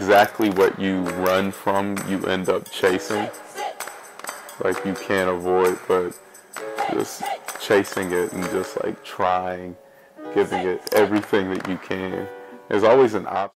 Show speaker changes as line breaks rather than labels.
exactly what you run from, you end up chasing. Like you can't avoid, but just chasing it and just like trying, giving it everything that you can. There's always an option.